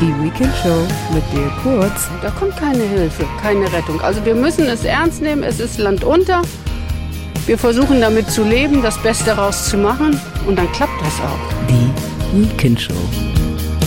Die Weekend Show mit Dale Kurz. Da kommt keine Hilfe, keine Rettung. Also wir müssen es ernst nehmen, es ist Land unter. Wir versuchen damit zu leben, das Beste daraus zu machen und dann klappt das auch. Die Weekend Show.